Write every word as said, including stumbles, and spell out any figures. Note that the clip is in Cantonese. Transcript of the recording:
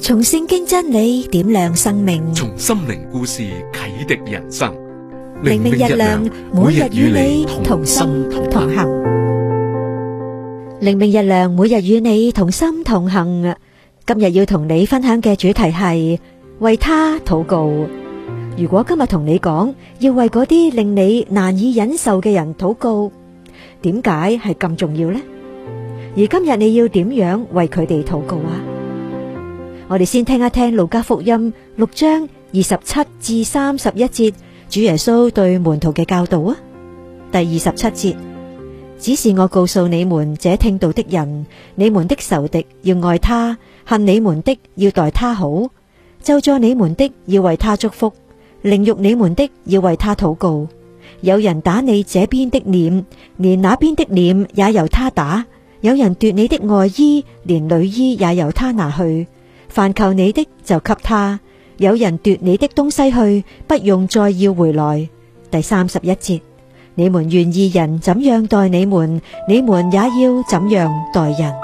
從聖經真理點亮生命， 從心靈故事啟迪人生。 明明日亮，每日與你同心同行。明明日亮，每日與你同心同行。今日要同你分享嘅主題係為他禱告。如果今日同你講要為嗰啲令你難以忍受嘅人禱告，點解係咁重要呢？而今日你要點樣為佢哋禱告啊？我哋先聽一聽路加福音六章二十七至三十一節，主耶穌對門徒嘅教導啊。第二十七節，只是我告訴你們這聽道的人，你們的仇敵要愛他，恨你們的要待他好，咒詛你們的要為他祝福，凌辱你們的要為他禱告。有人打你這邊的臉，連那邊的臉也由他打；有人奪你的外衣，連裡衣也由他拿去。凡求你的就給他，有人奪你的東西去，不用再要回來。第三十一節，你們願義人怎樣待你們，你們也要怎樣待人。